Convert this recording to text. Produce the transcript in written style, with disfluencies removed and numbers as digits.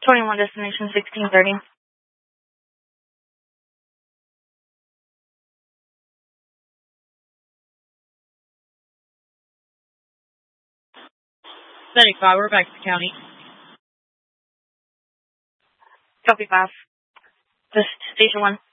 21 destination 1630. We're back to the county. Copy 5. Just station 1.